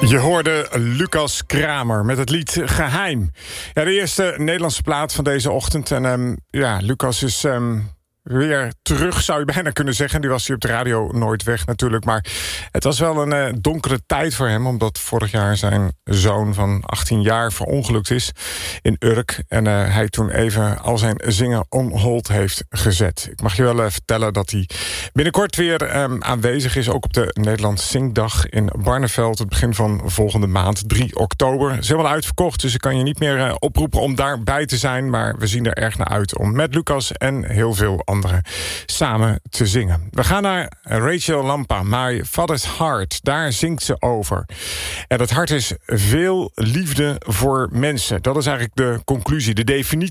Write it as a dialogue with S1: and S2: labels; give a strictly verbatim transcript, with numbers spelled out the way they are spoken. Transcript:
S1: Je hoorde Lucas Kramer met het lied Geheim. Ja, de eerste Nederlandse plaat van deze ochtend. En um, ja, Lucas is um, weer terug, zou je bijna kunnen zeggen. Die was hier op de radio nooit weg natuurlijk. Maar het was wel een uh, donkere tijd voor hem, omdat vorig jaar zijn zoon van achttien jaar verongelukt is in Urk. En uh, hij toen even al zijn zingen on hold heeft gezet. Ik mag je wel uh, vertellen dat hij binnenkort weer um, aanwezig is, ook op de Nederlandse Zingdag in Barneveld, het begin van volgende maand, drie oktober. Het is helemaal uitverkocht, dus ik kan je niet meer uh, oproepen om daarbij te zijn, maar we zien er erg naar uit om met Lucas en heel veel anderen samen te zingen. We gaan naar Rachel Lampa, My Father's Heart. Daar zingt ze over. En dat hart is veel liefde voor mensen. Dat is eigenlijk de conclusie, de definitie